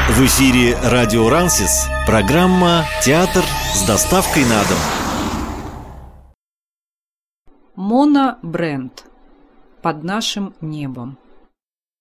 В эфире радио Рансис, программа «Театр с доставкой на дом». Мона Брэнд. «Под нашим небом».